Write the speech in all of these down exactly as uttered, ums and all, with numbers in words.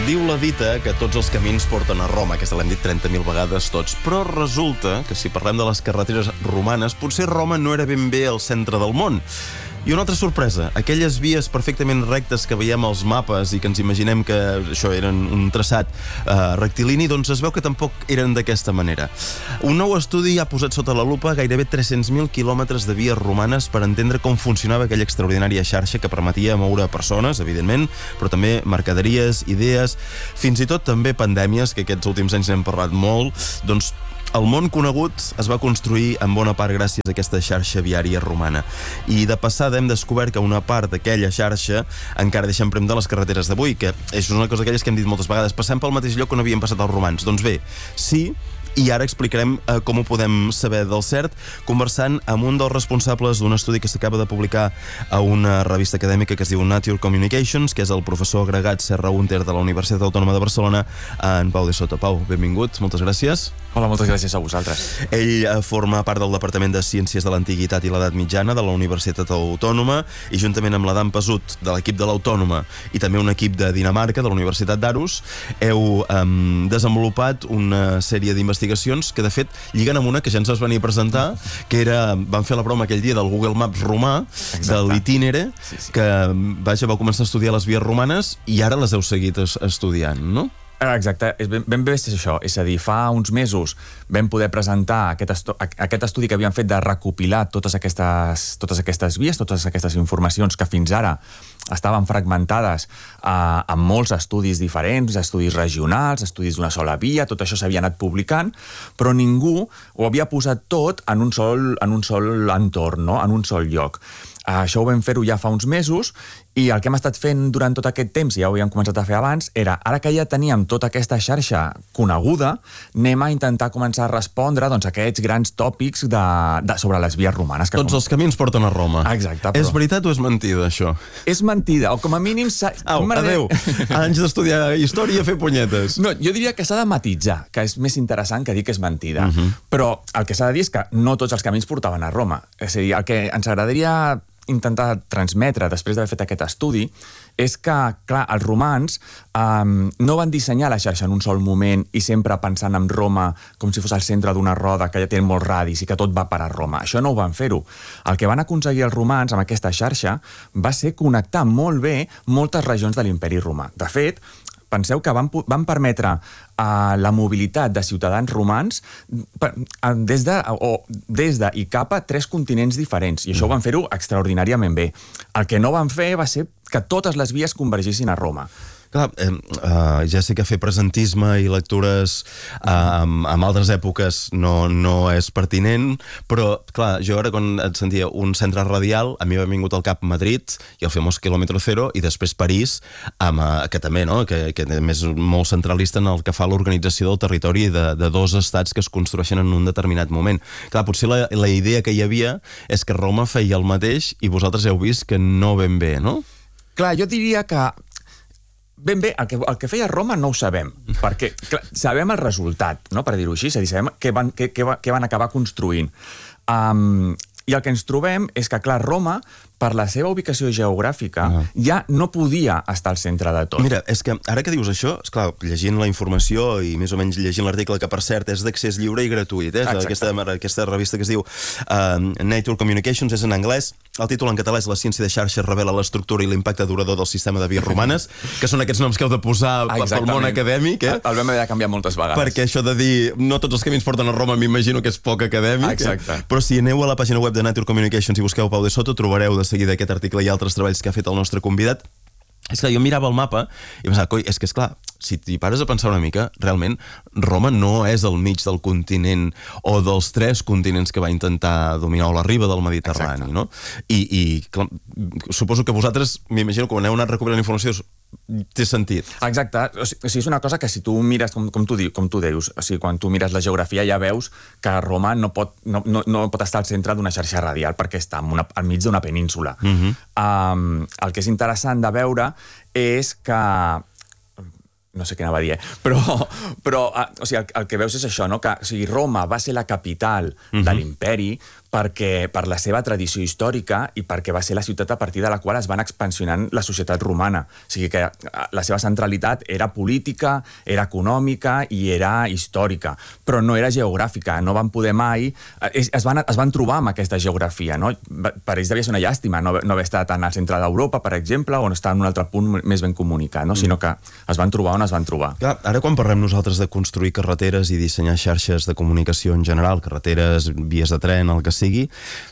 Diu la dita que tots els camins porten a Roma, aquesta l'hem dit trenta mil vegades tots, però resulta que si parlem de les carreteres romanes, potser Roma no era ben bé el centre del món. I una altra sorpresa, aquelles vies perfectament rectes que veiem als mapes i que ens imaginem que això eren un traçat eh, rectilini, doncs es veu que tampoc eren d'aquesta manera. Un nou estudi ha posat sota la lupa gairebé tres-cents mil quilòmetres de vies romanes per entendre com funcionava aquella extraordinària xarxa que permetia moure persones, evidentment, però també mercaderies, idees, fins i tot també pandèmies, que aquests últims anys n'hem parlat molt. Doncs el món conegut es va construir en bona part gràcies a aquesta xarxa viària romana. I de passada hem descobert que una part d'aquella xarxa encara deixa empremta les carreteres d'avui, que és una cosa d'aquelles que hem dit moltes vegades, passem pel mateix lloc on havien passat els romans. Doncs bé, sí, i ara explicarem eh, com ho podem saber del cert, conversant amb un dels responsables d'un estudi que s'acaba de publicar a una revista acadèmica que es diu Nature Communications, que és el professor agregat Serra Hunter de la Universitat Autònoma de Barcelona, en Pau de Soto. Pau, benvingut, moltes gràcies. Hola, moltes gràcies a vosaltres. Ell eh, forma part del Departament de Ciències de l'Antiguitat i l'Edat Mitjana de la Universitat Autònoma i juntament amb l'Adam Pesut de l'equip de l'Autònoma i també un equip de Dinamarca, de la Universitat d'Aarhus, heu eh, desenvolupat una sèrie d'investigacions que, de fet, lliguen amb una que ja ens vas venir a presentar, que era, vam fer la broma aquell dia del Google Maps romà, exacte, de l'Itinere, sí, sí. que, vaja, vau començar a estudiar les vies romanes i ara les heu seguit estudiant, no? Exacte, és ben, ben bé és això, és a dir, fa uns mesos vam poder presentar aquest, estu aquest estudi que havíem fet de recopilar totes aquestes, totes aquestes vies, totes aquestes informacions que fins ara estaven fragmentades eh, en molts estudis diferents, estudis regionals, estudis d'una sola via, tot això s'havia anat publicant, però ningú ho havia posat tot en un sol, en un sol entorn, no? En un sol lloc. Això ho vam fer-ho ja fa uns mesos i el que hem estat fent durant tot aquest temps, ja ho havíem començat a fer abans, era, ara que ja teníem tota aquesta xarxa coneguda, anem a intentar començar a respondre doncs, a aquests grans tòpics de, de, sobre les vies romanes. Que Tots com... els camins porten a Roma. Exacte. Però... És veritat o és mentida, això? És mentida, o com a mínim... Au, adeu. Anys d'estudiar història a fer punyetes. No, jo diria que s'ha de matitzar, que és més interessant que dir que és mentida. Uh -huh. Però el que s'ha de dir és que no tots els camins portaven a Roma. És a dir, el que ens agradaria intentar transmetre després d'haver fet aquest estudi és que, clar, els romans um, no van dissenyar la xarxa en un sol moment i sempre pensant en Roma com si fos el centre d'una roda que ja té molts radis i que tot va parar a Roma. Això no ho van fer-ho. El que van aconseguir els romans amb aquesta xarxa va ser connectar molt bé moltes regions de l'imperi romà. De fet, penseu que van, van permetre uh, la mobilitat de ciutadans romans per, uh, des, de, o, des de i cap a tres continents diferents, i això ho van fer-ho extraordinàriament bé. El que no van fer va ser que totes les vies convergissin a Roma. Clar, eh, uh, ja sé que fer presentisme i lectures uh, en, en altres èpoques no, no és pertinent, però, clar, jo ara quan et sentia un centre radial, a mi m'ha vingut al cap Madrid i el famós quilòmetre zero, i després París, amb, uh, que també, no?, que, que també és molt centralista en el que fa l'organització del territori de, de dos estats que es construeixen en un determinat moment. Clar, potser la, la idea que hi havia és que Roma feia el mateix i vosaltres heu vist que no ben bé, no? Clar, jo diria que ben bé, el que, el que feia Roma no ho sabem, perquè clar, sabem el resultat, no?, per dir-ho així, és a dir, sabem què van, què, què, què van acabar construint. Um, I el que ens trobem és que, clar, Roma, per la seva ubicació geogràfica, uh -huh. ja no podia estar al centre de tot. Mira, és que ara que dius això, esclar, llegint la informació i més o menys llegint l'article, que per cert és d'accés lliure i gratuït, eh? aquesta, aquesta revista que es diu uh, Nature Communications, és en anglès, el títol en català és La ciència de xarxes revela l'estructura i l'impacte durador del sistema de vies romanes, que són aquests noms que heu de posar pel món acadèmic, eh? El vam haver de canviar moltes vegades. Perquè això de dir no tots els camins porten a Roma m'imagino que és poc acadèmic. Exacte. Eh? Però si aneu a la pàgina web de Nature Communications i busqueu Pau de Soto, trobareu de seguida aquest article i altres treballs que ha fet el nostre convidat. És que jo mirava el mapa i pensava, coi, és que esclar, si t'hi pares a pensar una mica, realment Roma no és al mig del continent o dels tres continents que va intentar dominar, o la riba del Mediterrani, exacte, no? I, i clar, suposo que vosaltres, m'imagino, quan heu anat recopilant informació, té sentit. Exacte. O sigui, és una cosa que si tu mires, com, com, tu, com tu dius, o sigui, quan tu mires la geografia ja veus que Roma no pot, no, no, no pot estar al centre d'una xarxa radial perquè està en una, al mig d'una península. Uh-huh. um, el que és interessant de veure és que no sé què anava a dir, eh? però, però o sigui, el, el que veus és això, no? Que o sigui, Roma va ser la capital uh-huh. de l'imperi perquè, per la seva tradició històrica i perquè va ser la ciutat a partir de la qual es van expansionant la societat romana. O sigui que la seva centralitat era política, era econòmica i era històrica, però no era geogràfica. No van poder mai... Es, es, van, es van trobar amb aquesta geografia, no? Per ells devia ser una llàstima no, no haver estat en el centre d'Europa, per exemple, o no estar en un altre punt més ben comunicat, no? Mm. Sinó que es van trobar on es van trobar. Clar, ara quan parlem nosaltres de construir carreteres i dissenyar xarxes de comunicació en general, carreteres, vies de tren, el que sigui,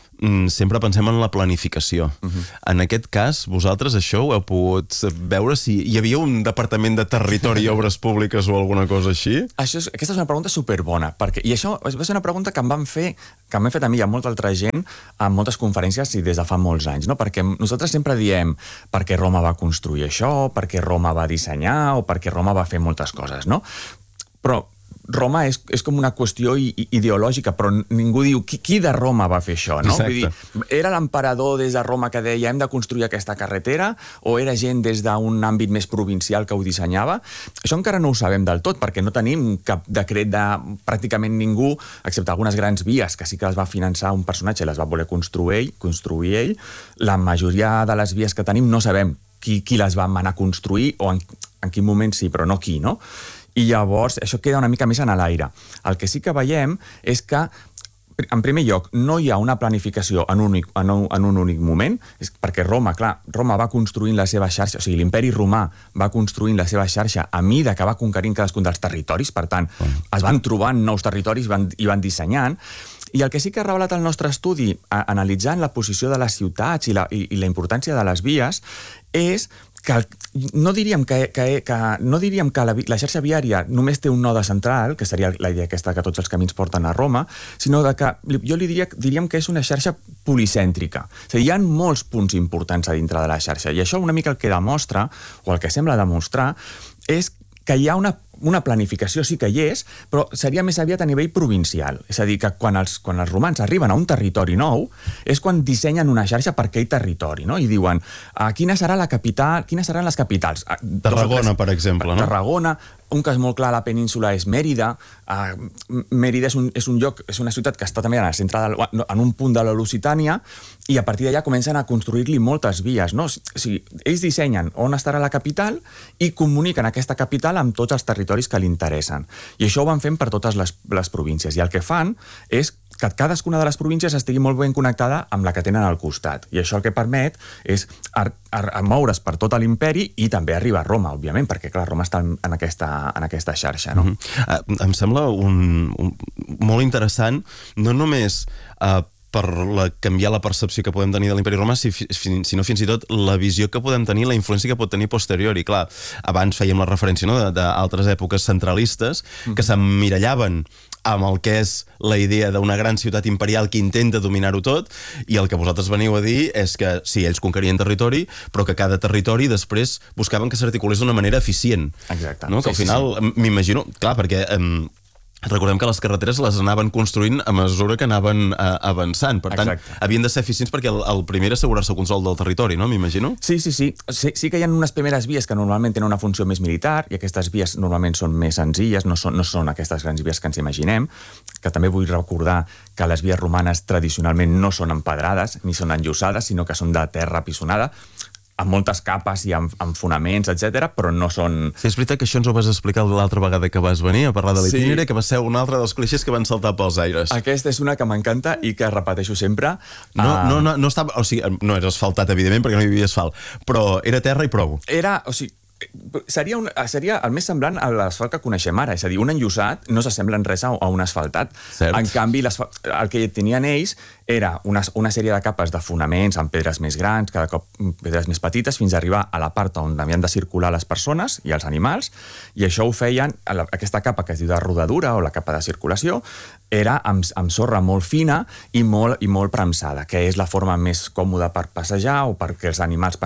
sempre pensem en la planificació. Uh-huh. En aquest cas, vosaltres això ho heu pogut veure? Si hi havia un departament de territori i obres públiques o alguna cosa així? Això és, aquesta és una pregunta superbona, perquè, i això va ser una pregunta que em van fer, que m'he fet a mi i a molta altra gent en moltes conferències i des de fa molts anys, no? Perquè nosaltres sempre diem perquè Roma va construir això, perquè Roma va dissenyar o perquè Roma va fer moltes coses, no? Però Roma és, és com una qüestió ideològica, però ningú diu qui, qui de Roma va fer això, no? Vull dir, era l'emperador des de Roma que deia hem de construir aquesta carretera, o era gent des d'un àmbit més provincial que ho dissenyava? Això encara no ho sabem del tot, perquè no tenim cap decret de pràcticament ningú, excepte algunes grans vies, que sí que les va finançar un personatge i les va voler construir ell, construir ell. La majoria de les vies que tenim no sabem qui, qui les va manar a construir, o en, en quin moment sí, però no qui, no? I llavors això queda una mica més en l'aire. El que sí que veiem és que, en primer lloc, no hi ha una planificació en un, en un, en un únic moment, és perquè Roma, clar, Roma va construint la seva xarxa, o sigui, l'imperi romà va construint la seva xarxa a mida que va conquerint cadascun dels territoris, per tant, es van trobant nous territoris van, i van dissenyant, i el que sí que ha revelat el nostre estudi, a, analitzant la posició de les ciutats i la, i, i la importància de les vies, és que no diríem que, que, que, no diríem que la, la xarxa viària només té un node central, que seria la idea aquesta que tots els camins porten a Roma, sinó de que jo li diria, diríem que és una xarxa policèntrica. És a dir, hi ha molts punts importants a dintre de la xarxa, i això una mica el que demostra, o el que sembla demostrar, és que hi ha una, una planificació, sí que hi és, però seria més aviat a nivell provincial. És a dir, que quan els, quan els romans arriben a un territori nou, és quan dissenyen una xarxa per aquell territori, no? I diuen, ah, quina serà la capital, quines seran les capitals? Ah, Tarragona, per exemple, no? Tarragona, un cas molt clar a la península és Mèrida. Uh, Mèrida és un, és un lloc, és una ciutat que està també en el centre del, en un punt de la Lusitània, i a partir d'allà comencen a construir-li moltes vies, no? O sigui, ells dissenyen on estarà la capital i comuniquen aquesta capital amb tots els territoris que li interessen. I això ho van fent per totes les, les províncies. I el que fan és que cadascuna de les províncies estigui molt ben connectada amb la que tenen al costat. I això el que permet és a, a, a moure's per tot l'imperi i també arribar a Roma, òbviament, perquè, clar, Roma està en aquesta, en aquesta xarxa, no? Mm-hmm. uh, em sembla un, un, molt interessant, no només uh, per la, canviar la percepció que podem tenir de l'imperi romà, si, sinó fins i tot la visió que podem tenir, la influència que pot tenir posterior. I clar, abans fèiem la referència, no?, d'altres èpoques centralistes que mm-hmm. s'emmirallaven amb el que és la idea d'una gran ciutat imperial que intenta dominar-ho tot, i el que vosaltres veniu a dir és que sí, ells conquerien territori, però que cada territori després buscaven que s'articulés d'una manera eficient. Exacte. No? Que sí, al final, sí, sí. m'imagino, clar, perquè... Um, recordem que les carreteres les anaven construint a mesura que anaven uh, avançant. Per tant, Exacte. havien de ser eficients perquè el, el primer era assegurar-se el control del territori, no? M'imagino? Sí, sí, sí, sí. Sí que hi ha unes primeres vies que normalment tenen una funció més militar, i aquestes vies normalment són més senzilles, no són, no són aquestes grans vies que ens imaginem, que també vull recordar que les vies romanes tradicionalment no són empedrades, ni són enllosades, sinó que són de terra pissonada, amb moltes capes i amb, amb fonaments, etcètera, però no són... Sí, és veritat que això ens ho vas explicar l'altra vegada que vas venir a parlar de l'itinerari, sí. que va ser un altre dels clixés que van saltar pels aires. Aquesta és una que m'encanta i que repeteixo sempre. No, uh... no, no, no estava... O sigui, no era asfaltat, evidentment, perquè no hi havia asfalt, però era terra i prou. Era... O sigui, seria, un, seria el més semblant a l'asfalt que coneixem ara, és a dir, un enllosat no s'assembla en res a, a un asfaltat. Cert. En canvi, el que tenien ells era una, una sèrie de capes de fonaments amb pedres més grans, cada cop pedres més petites, fins a arribar a la part on havien de circular les persones i els animals, i això ho feien, aquesta capa que es diu de rodadura, o la capa de circulació, era amb, amb sorra molt fina i molt, i molt premsada, que és la forma més còmoda per passejar o perquè els animals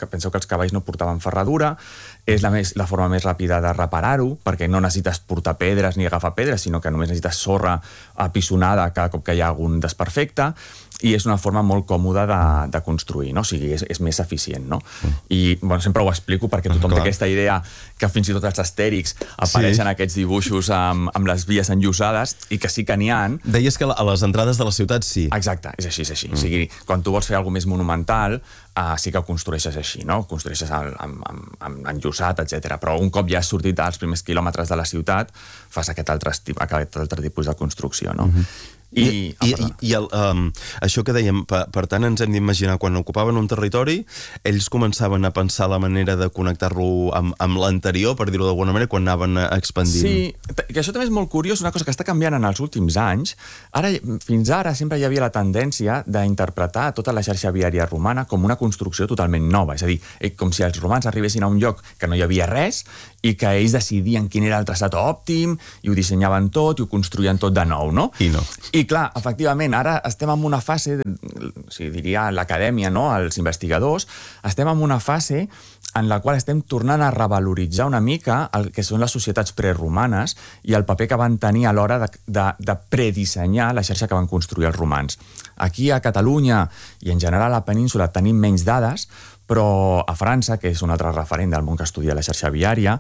que penseu que els cavalls no portaven ferradura, és la, més, la forma més ràpida de reparar-ho, perquè no necessites portar pedres ni agafar pedres, sinó que només necessites sorra apisonada cada cop que hi ha algun desperfecte, i és una forma molt còmoda de, de construir, no? O sigui, és, és més eficient, no? Mm. I, bueno, sempre ho explico perquè tothom mm, té aquesta idea que fins i tot els astèrics apareixen sí. aquests dibuixos amb, amb les vies enllosades, i que sí que n'hi ha. Deies que a les entrades de la ciutat sí. Exacte, és així, és així. Mm. O sigui, quan tu vols fer alguna més monumental, uh, sí que ho construeixes així, no? Ho construeixes amb, amb, amb enllosat, etcètera. Però un cop ja has sortit als primers quilòmetres de la ciutat, fas aquest altre, aquest altre tipus de construcció, no? Mm-hmm. I, I, i, i el, um, això que dèiem, per, per tant ens hem d'imaginar quan ocupaven un territori, ells començaven a pensar la manera de connectar-lo amb, amb l'anterior, per dir-ho d'alguna manera, quan anaven expandint. Sí, que això també és molt curiós, una cosa que està canviant en els últims anys. Ara, fins ara sempre hi havia la tendència d'interpretar tota la xarxa viària romana com una construcció totalment nova, és a dir, com si els romans arribessin a un lloc que no hi havia res i que ells decidien quin era el traçat òptim i ho dissenyaven tot i ho construïen tot de nou, no? I no. I clar, efectivament, ara estem en una fase, o sigui, diria l'acadèmia, no?, els investigadors, estem en una fase en la qual estem tornant a revaloritzar una mica el que són les societats preromanes i el paper que van tenir a l'hora de, de, de predissenyar la xarxa que van construir els romans. Aquí a Catalunya i en general a la península tenim menys dades, però a França, que és un altre referent del món que estudia la xarxa viària,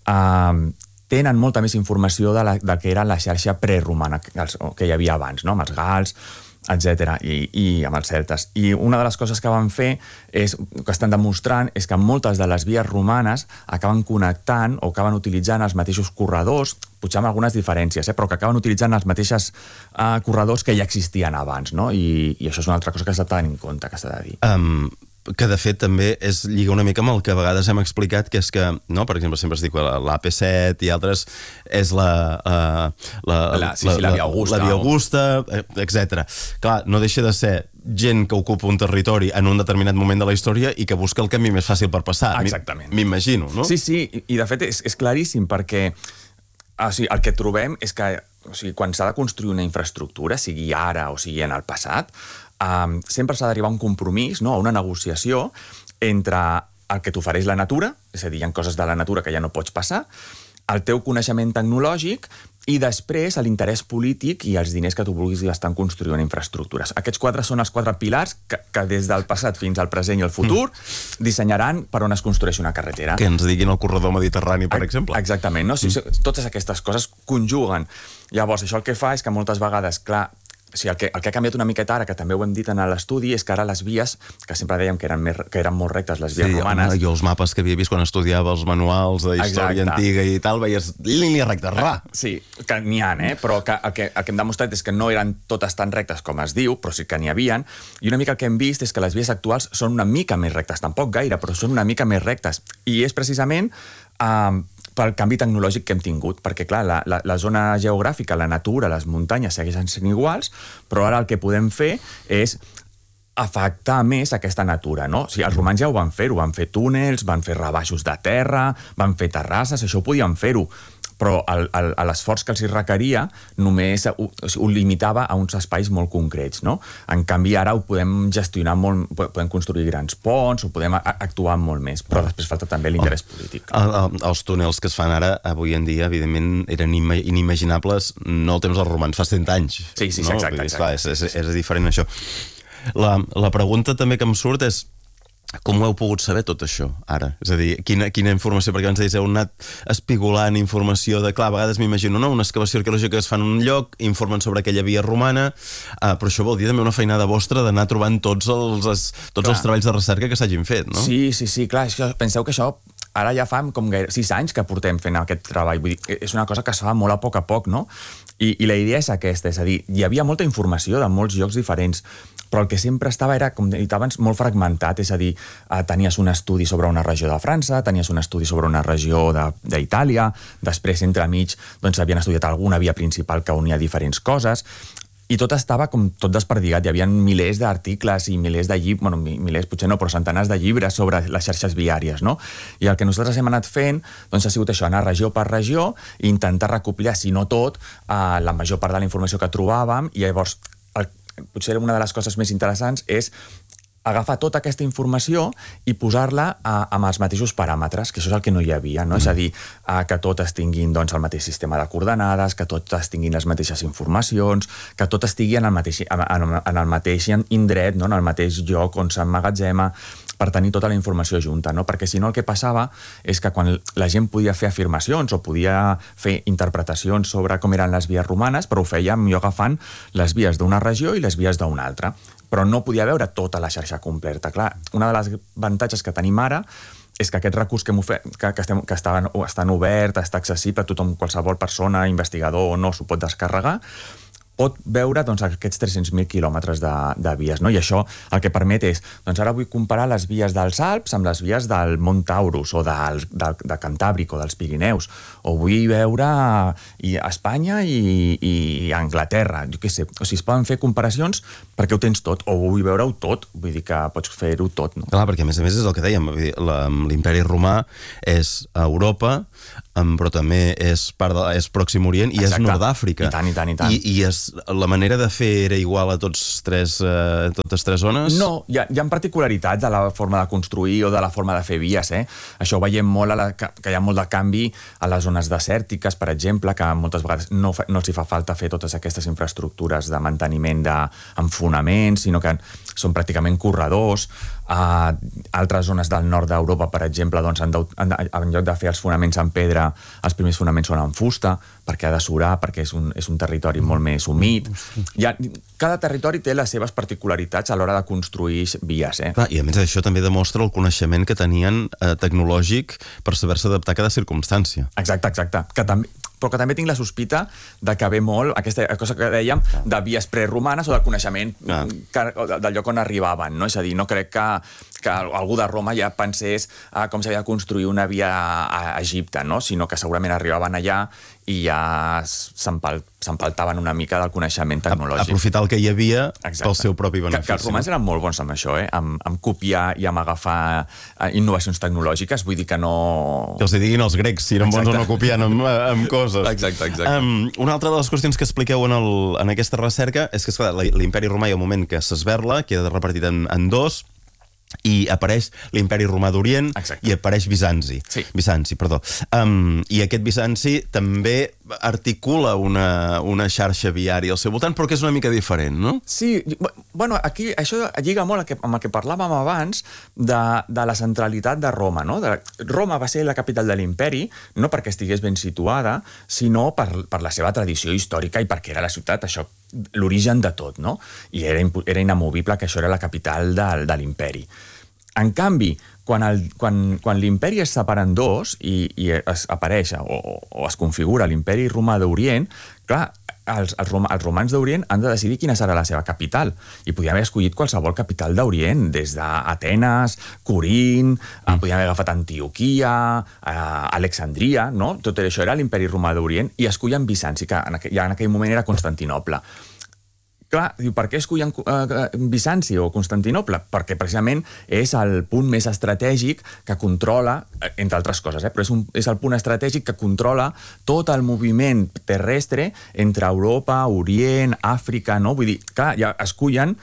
eh, tenen molta més informació de, la, de que era la xarxa preromana que, que hi havia abans, no?, amb els gals, etcètera, i, i amb els celtes. I una de les coses que van fer, és, que estan demostrant, és que moltes de les vies romanes acaben connectant o acaben utilitzant els mateixos corredors, potser amb algunes diferències, eh, però que acaben utilitzant els mateixos uh, corredors que ja existien abans, no? I, i això és una altra cosa que s'ha de tenir en compte, que s'ha de dir. Um... que de fet també és lliga una mica amb el que a vegades hem explicat, que és que, no, per exemple, sempre es diu que l'A P set i altres és la... Uh, la, la, sí, sí, la, la Via Augusta. La Via Augusta, etcètera. Clar, no deixa de ser gent que ocupa un territori en un determinat moment de la història i que busca el camí més fàcil per passar. Exactament. M'imagino, no? Sí, sí, i de fet és, és claríssim, perquè o sigui, el que trobem és que o sigui, quan s'ha de construir una infraestructura, sigui ara o sigui en el passat, Um, sempre s'ha d'arribar a un compromís, no?, a una negociació entre el que t'ofereix la natura, és a dir, hi ha coses de la natura que ja no pots passar, el teu coneixement tecnològic i després l'interès polític i els diners que tu vulguis gastar en construir infraestructures. Aquests quatre són els quatre pilars que, que des del passat fins al present i el futur mm. dissenyaran per on es construeix una carretera. Que ens diguin el corredor mediterrani, per exemple. Exactament, no? Mm. Si, totes aquestes coses conjuguen. Llavors, això el que fa és que moltes vegades, clar, o sigui, el, que, el que ha canviat una miqueta ara, que també ho hem dit en l'estudi, és que ara les vies, que sempre dèiem que eren, més, que eren molt rectes, les vies sí, romanes... Sí, jo els mapes que havia vist quan estudiava els manuals de història Exacte. Antiga i tal, veies línia recta, ra! Sí, que n'hi ha, eh? Però que, el, que, el que hem demostrat és que no eren totes tan rectes com es diu, però sí que n'hi havien, i una mica el que hem vist és que les vies actuals són una mica més rectes, tampoc gaire, però són una mica més rectes. I és precisament... Eh, pel canvi tecnològic que hem tingut, perquè clar, la, la, la zona geogràfica, la natura, les muntanyes segueixen sent iguals, però ara el que podem fer és afectar més aquesta natura, no? O sigui, els romans ja ho van fer-ho, van fer túnels, van fer rebaixos de terra, van fer terrasses, això ho podien fer-ho, però l'esforç que els hi requeria només ho, o sigui, ho limitava a uns espais molt concrets, no? En canvi, ara ho podem gestionar molt, podem construir grans ponts, ho podem actuar molt més, però després falta també l'interès polític. El, el, els túnels que es fan ara, avui en dia, evidentment, eren inimaginables no el temps dels romans, fa cent anys. Sí, sí, no? exacte. exacte. Clar, és, és, és diferent això. La, la pregunta també que em surt és com ho heu pogut saber tot això, ara? És a dir, quina, quina informació, perquè abans deies, heu anat espigolant informació de, clar, a vegades m'imagino, no?, una excavació arqueològica que es fa en un lloc, informen sobre aquella via romana, uh, però això vol dir també una feinada vostra d'anar trobant tots els, tots els treballs de recerca que s'hagin fet, no? Sí, sí, sí, clar, penseu que això ara ja fa com gaire sis anys que portem fent aquest treball, vull dir, és una cosa que es fa molt a poc a poc, no? I, i la idea és aquesta, és a dir, hi havia molta informació de molts llocs diferents, però el que sempre estava era, com he dit abans, molt fragmentat, és a dir, eh, tenies un estudi sobre una regió de França, tenies un estudi sobre una regió d'Itàlia, després, entremig, doncs havien estudiat alguna via principal que unia diferents coses, i tot estava com tot desperdigat, hi havia milers d'articles i milers de llibres, bueno, milers potser no, però centenars de llibres sobre les xarxes viàries, no? I el que nosaltres hem anat fent, doncs ha sigut això, anar regió per regió i intentar recopilar, si no tot, eh, la major part de la informació que trobàvem, i llavors el potser una de les coses més interessants és agafar tota aquesta informació i posar-la amb els mateixos paràmetres, que això és el que no hi havia, no? Mm. És a dir, que totes tinguin doncs, el mateix sistema de coordenades, que totes tinguin les mateixes informacions, que tot estigui en el mateix, en, en el mateix indret, no? En el mateix lloc on s'emmagatzema, per tenir tota la informació junta, no? Perquè si no el que passava és que quan la gent podia fer afirmacions o podia fer interpretacions sobre com eren les vies romanes, però ho feia millor agafant les vies d'una regió i les vies d'una altra, però no podia veure tota la xarxa completa. Clar, una de les avantatges que tenim ara és que aquest recurs que, que, que, estem, que està, està obert, està accessible a tothom, qualsevol persona, investigador o no, s'ho pot descarregar, pot veure doncs, aquests tres-cents mil quilòmetres de, de vies, no? I això el que permet és, doncs ara vull comparar les vies dels Alps amb les vies del Mont Taurus o del, del, de Cantàbric o dels Pirineus, o vull veure i Espanya i, i Anglaterra, jo què sé, o sigui, es poden fer comparacions perquè ho tens tot, o vull veure-ho tot, vull dir que pots fer-ho tot, no? Clar, perquè a més a més és el que dèiem, l'imperi romà és a Europa, però també és part de, és Pròxim Orient i Exacte. És Nord d'Àfrica. I tant, i tant, i tant. I, i és, la manera de fer era igual a tots tres, eh, totes tres zones? No, hi ha, hi ha particularitats de la forma de construir o de la forma de fer vies, eh? Això ho veiem molt, a la, que, que hi ha molt de canvi a les zones desèrtiques, per exemple, que moltes vegades no, no els hi fa falta fer totes aquestes infraestructures de manteniment de, amb fonaments, sinó que són pràcticament corredors. A altres zones del nord d'Europa, per exemple, doncs, en, en, en lloc de fer els fonaments en pedra, els primers fonaments són en fusta, perquè ha de surar, perquè és un, és un territori molt més humit. Hi ha, cada territori té les seves particularitats a l'hora de construir vies. Eh? Clar, i a més això també demostra el coneixement que tenien eh, tecnològic per saber-se adaptar a cada circumstància. Exacte, exacte. Que també, però que també tinc la sospita de que ve molt aquesta cosa que dèiem de vies preromanes o del coneixement ah. que, del lloc on arribaven, no? És a dir, no crec que, que algú de Roma ja pensés ah, com s'havia de construir una via a Egipte, no? Sinó que segurament arribaven allà i ja s'empaltaven una mica del coneixement tecnològic. Aprofitar el que hi havia Exacte. Pel seu propi benefici. Que, que els romans eren molt bons amb això, eh? amb, amb copiar i amb agafar innovacions tecnològiques, vull dir que no... Que els diguin els grecs si eren exacte. Bons o no copiant amb, amb coses. Exacte, exacte. Um, una altra de les qüestions que expliqueu en, el, en aquesta recerca és que, esclar, l'imperi romà hi ha un moment que s'esberla, queda repartit en, en dos, i apareix l'imperi romà d'Orient i apareix Bizanci. Sí. Bizanci, perdó. Um, I aquest Bizanci també articula una, una xarxa viària al seu voltant, però que és una mica diferent, no? Sí, bueno, aquí això lliga molt amb el que parlàvem abans de, de la centralitat de Roma, no? De, Roma va ser la capital de l'imperi, no perquè estigués ben situada, sinó per, per la seva tradició històrica i perquè era la ciutat, això, l'origen de tot, no? I era, era inamovible que això era la capital de, de l'imperi. En canvi, quan, el, quan, quan l'imperi es separa en dos i, i es apareix o, o es configura l'imperi romà d'Orient, clar, els, els, rom, els romans d'Orient han de decidir quina serà la seva capital. I podien haver escollit qualsevol capital d'Orient, des d'Atenes, Corint, mm. podien haver agafat Antioquia, eh, Alexandria, no? Tot això era l'imperi romà d'Orient, i escollen Bizanci, que en aquell, ja en aquell moment era Constantinoble. Clar, diu, per què escollen uh, Bizanci o Constantinople? Perquè precisament és el punt més estratègic que controla, entre altres coses, eh? però és, un, és el punt estratègic que controla tot el moviment terrestre entre Europa, Orient, Àfrica, no? Vull dir, clar, ja escollen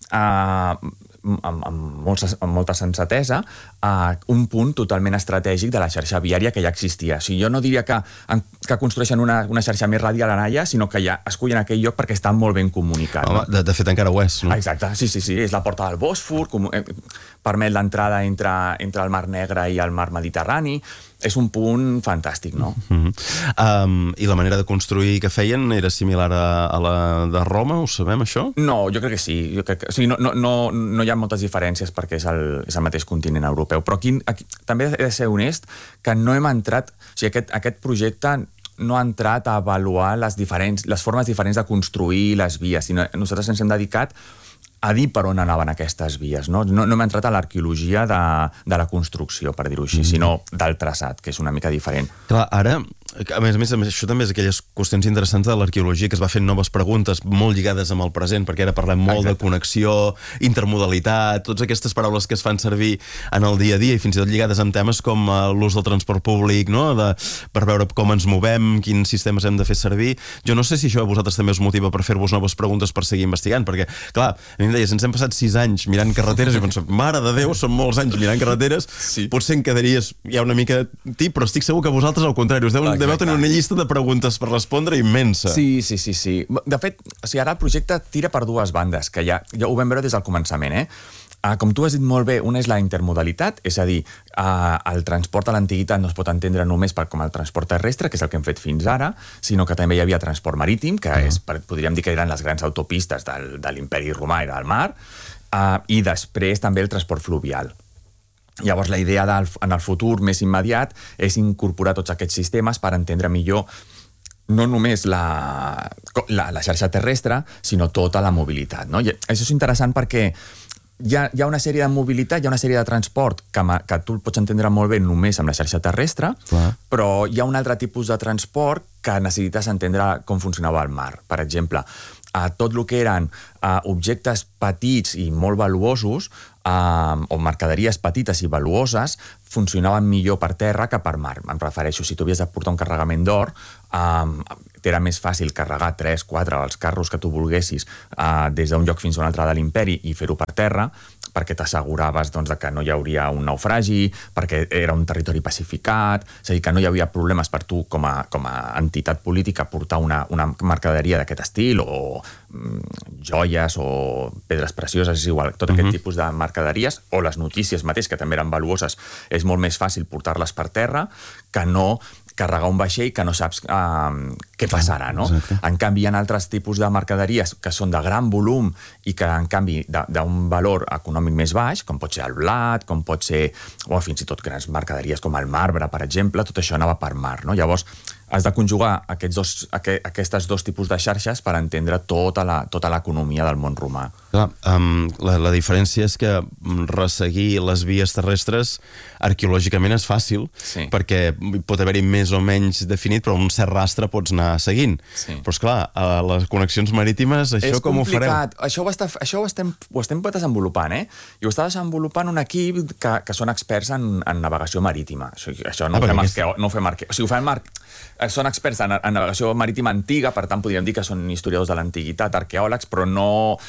uh, amb, amb, molta, amb molta sensatesa uh, un punt totalment estratègic de la xarxa viària que ja existia. O sigui, jo no diria que, que construeixen una, una xarxa més radial en allà, sinó que ja escollen aquell lloc perquè està molt ben comunicat. Home, de, de fet encara ho és, no? Exacte, sí, sí, sí, és la porta del Bòsfor, com, eh, permet l'entrada entre, entre el Mar Negre i el Mar Mediterrani. És un punt fantàstic, no? Mm-hmm. um, I la manera de construir que feien era similar a, a la de Roma, ho sabem, això? No, jo crec que sí. Jo crec que, o sigui, no, no, no, no hi ha moltes diferències perquè és el, és el mateix continent europeu. Però aquí, aquí també he de ser honest que no hem entrat... O sigui, aquest, aquest projecte no ha entrat a avaluar les, diferents, les formes diferents de construir les vies, sinó nosaltres ens hem dedicat a dir per on anaven aquestes vies. No, no, no hem entrat a l'arqueologia de, de la construcció, per dir-ho així, mm. sinó del traçat, que és una mica diferent. Clar, ara, a més a més, això també és aquelles qüestions interessants de l'arqueologia, que es va fent noves preguntes molt lligades amb el present, perquè ara parlem molt Exacte. De connexió, intermodalitat, totes aquestes paraules que es fan servir en el dia a dia, i fins i tot lligades amb temes com l'ús del transport públic, no? de, per veure com ens movem, quins sistemes hem de fer servir. Jo no sé si això a vosaltres també us motiva per fer-vos noves preguntes per seguir investigant, perquè, clar, a mi deies, ens hem passat sis anys mirant carreteres, i penso, mare de Déu, són molts anys mirant carreteres, sí. Potser en quedaries ja una mica tip, però estic segur que vosaltres al contrari, us deveu, deveu tenir una llista de preguntes per respondre immensa. Sí, sí, sí, sí. De fet, o sigui, ara el projecte tira per dues bandes, que ja, ja ho vam veure des del començament, eh? Uh, com tu has dit molt bé, una és la intermodalitat, és a dir, uh, el transport a l'antiguitat no es pot entendre només per com el transport terrestre, que és el que hem fet fins ara, sinó que també hi havia transport marítim, que és, podríem dir que eren les grans autopistes del, de l'imperi romà, era el mar, uh, i després també el transport fluvial. Llavors, la idea del, en el futur més immediat és incorporar tots aquests sistemes per entendre millor no només la, la, la xarxa terrestre, sinó tota la mobilitat. No? I això és interessant perquè hi ha, hi ha una sèrie de mobilitat, hi ha una sèrie de transport que, que tu el pots entendre molt bé només amb la xarxa terrestre, clar. Però hi ha un altre tipus de transport que necessites entendre com funcionava el mar. Per exemple, a tot el que eren uh, objectes petits i molt valuosos, uh, o mercaderies petites i valuoses, funcionaven millor per terra que per mar. Em refereixo, si tu havies de portar un carregament d'or, um, era més fàcil carregar tres, quatre, els carros que tu volguessis uh, des d'un lloc fins a un altre de l'imperi i fer-ho per terra, perquè t'asseguraves doncs, que no hi hauria un naufragi, perquè era un territori pacificat, és a dir, que no hi havia problemes per tu com a, com a entitat política portar una, una mercaderia d'aquest estil, o mm, joies, o pedres precioses, és igual, tot uh-huh. aquest tipus de mercaderies, o les notícies mateix, que també eren valuoses, és molt més fàcil portar-les per terra que no carregar un vaixell que no saps uh, què passarà, no? Exacte. En canvi, hi ha altres tipus de mercaderies que són de gran volum i que, en canvi, d'un valor econòmic més baix, com pot ser el blat, com pot ser, o fins i tot grans mercaderies com el marbre, per exemple, tot això anava per mar, no? Llavors, has de conjugar aquests dos, aqu aquestes dos tipus de xarxes per entendre tota la, tota l'economia del món romà. Clar, um, la, la diferència és que resseguir les vies terrestres arqueològicament és fàcil, sí. Perquè pot haver-hi més o menys definit, però un cert rastre pots anar seguint. Sí. Però, esclar, a les connexions marítimes, això és com complicat. Ho fareu? Això, ho, està, això ho, estem, ho estem desenvolupant, eh? I ho està desenvolupant un equip que, que són experts en, en navegació marítima. Això, això no, ah, ho fem arqueo, no ho fem arqueo. O sigui, ho fem mar... Són experts en, en navegació marítima antiga, per tant, podríem dir que són historiadors de l'antiguitat, arqueòlegs, però no...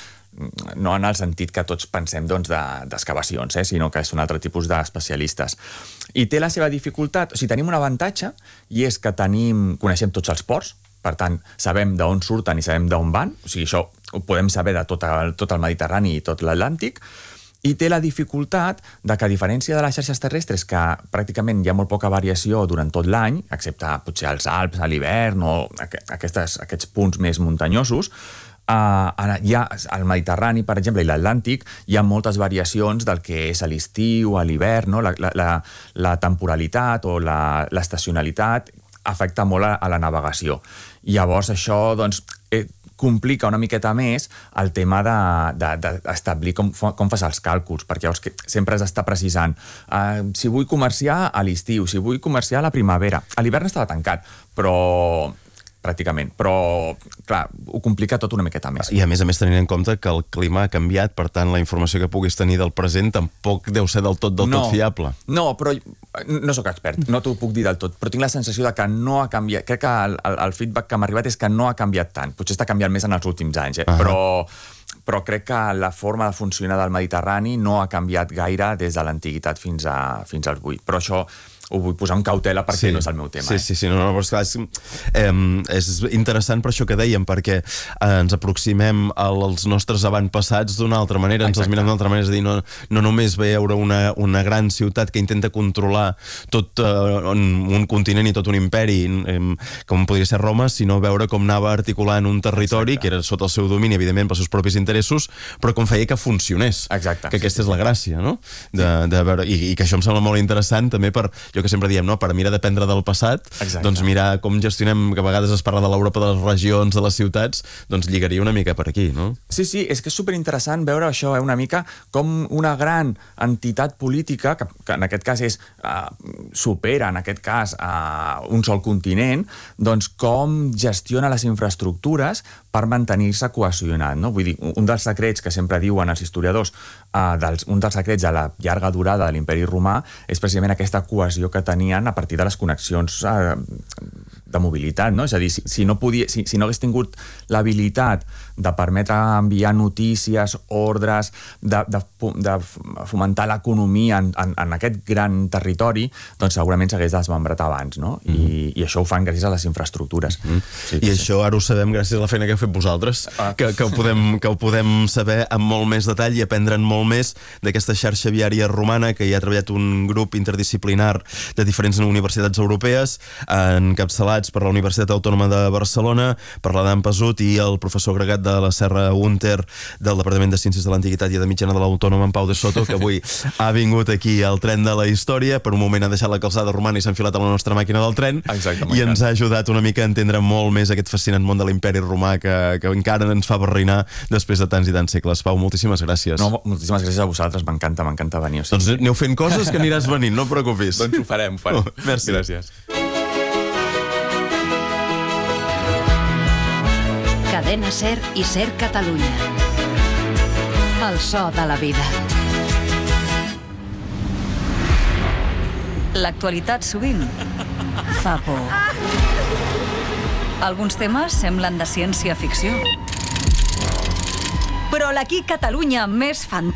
no en el sentit que tots pensem doncs, d'excavacions, de, eh? Sinó que és un altre tipus d'especialistes. I té la seva dificultat, o sigui, tenim un avantatge, i és que tenim, coneixem tots els ports, per tant, sabem d'on surten i sabem d'on van, o sigui, això ho podem saber de tot el, tot el Mediterrani i tot l'Atlàntic, i té la dificultat de que, a diferència de les xarxes terrestres, que pràcticament hi ha molt poca variació durant tot l'any, excepte potser als Alps a l'hivern o aquestes, aquests punts més muntanyosos, Uh, ja al Mediterrani, per exemple, i l'Atlàntic, hi ha moltes variacions del que és a l'estiu, a l'hivern, no? la, la, la temporalitat o l'estacionalitat afecta molt a, a la navegació. Llavors això doncs, eh, complica una miqueta més el tema d'establir de, de, com, com fas els càlculs, perquè llavors sempre has d'estar precisant uh, si vull comerciar a l'estiu, si vull comerciar a la primavera. A l'hivern estava tancat, però... pràcticament, però, clar, ho complica tot una miqueta més. I a més a més tenint en compte que el clima ha canviat, per tant la informació que puguis tenir del present tampoc deu ser del tot del no, tot fiable. No, però no sóc expert, no t'ho puc dir del tot, però tinc la sensació de que no ha canviat, crec que el, el feedback que m'ha arribat és que no ha canviat tant, potser està canviant més en els últims anys, eh? uh -huh. però, però crec que la forma de funcionar del Mediterrani no ha canviat gaire des de l'antiguitat fins, a, fins als avui, però això ho vull posar en cautela perquè sí, no és el meu tema. Sí, eh? sí, sí, no, no, però és, clar, és, eh, és interessant per això que dèiem, perquè eh, ens aproximem als nostres avantpassats d'una altra manera, ens els mirem d'una altra manera, és a dir, no, no només veure una, una gran ciutat que intenta controlar tot eh, un, un continent i tot un imperi, eh, com podria ser Roma, sinó veure com anava articulant un territori Exacte. Que era sota el seu domini, evidentment, pels seus propis interessos, però com feia que funcionés. Exacte. Que aquesta sí, sí. és la gràcia, no? De, de veure, i, i que això em sembla molt interessant també per jo que sempre diem, no? Per mirar d'aprendre del passat, Exacte. Doncs mirar com gestionem, que a vegades es parla de l'Europa de les regions, de les ciutats, doncs lligaria una mica per aquí, no? Sí, sí, és que és superinteressant veure això, eh, una mica com una gran entitat política, que, que en aquest cas és, uh, supera, en aquest cas, uh, un sol continent, doncs com gestiona les infraestructures per mantenir-se cohesionat, no? Vull dir, un dels secrets que sempre diuen els historiadors, uh, dels, un dels secrets de la llarga durada de l'imperi romà és precisament aquesta cohesió que tenien a partir de les connexions eh, de mobilitat, no? És a dir, si, si, no podia, si, si no hagués tingut l'habilitat de permetre enviar notícies, ordres, de, de, de fomentar l'economia en, en, en aquest gran territori, doncs segurament s'hagués desmembrat abans, no? Mm. I, I això ho fan gràcies a les infraestructures. Mm. Sí, I sí. això ara ho sabem gràcies a la feina que heu fet vosaltres, ah. que, que, ho podem, que ho podem saber amb molt més detall i aprendre'n molt més d'aquesta xarxa viària romana que hi ha treballat un grup interdisciplinar de diferents universitats europees, encapçalats per la Universitat Autònoma de Barcelona, per l'Adam Pesut i el professor agregat de la Serra Hunter del Departament de Ciències de l'Antiguitat i de Mitjana de l'Autònoma, en Pau de Soto, que avui ha vingut aquí al tren de la història. Per un moment ha deixat la calçada romana i s'ha enfilat a la nostra màquina del tren. Exactament. I ens ha ajudat una mica a entendre molt més aquest fascinant món de l'imperi romà que, que encara ens fa barrinar després de tants i tants segles. Pau, moltíssimes gràcies. No, moltíssimes gràcies a vosaltres, m'encanta, m'encanta venir. O sigui... Doncs aneu fent coses que aniràs venint, no et preocupis. Doncs ho farem, ho farem. Oh, merci. Gràcies. Cadena SER i SER Catalunya. El so de la vida. L'actualitat sovint fa por. Alguns temes semblen de ciència-ficció. Però l'Aquí Catalunya més fantàstic